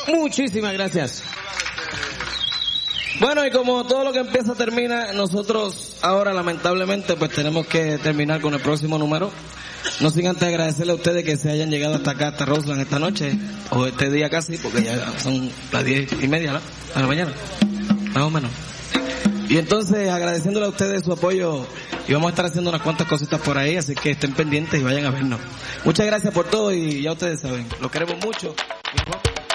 Muchísimas gracias. Bueno, y como todo lo que empieza termina, nosotros ahora lamentablemente pues tenemos que terminar con el próximo número. No sin antes agradecerle a ustedes que se hayan llegado hasta acá, hasta Roseland esta noche, o este día casi, porque ya son las 10:30, ¿no? De la mañana, más o menos. Y entonces agradeciéndole a ustedes su apoyo, y vamos a estar haciendo unas cuantas cositas por ahí, así que estén pendientes y vayan a vernos. Muchas gracias por todo y ya ustedes saben, los queremos mucho.